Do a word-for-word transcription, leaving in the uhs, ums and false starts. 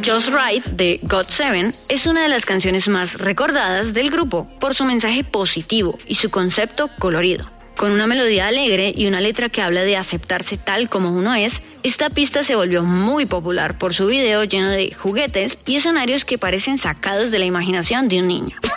Just Right de God Seven es una de las canciones más recordadas del grupo por su mensaje positivo y su concepto colorido. Con una melodía alegre y una letra que habla de aceptarse tal como uno es, esta pista se volvió muy popular por su video lleno de juguetes y escenarios que parecen sacados de la imaginación de un niño.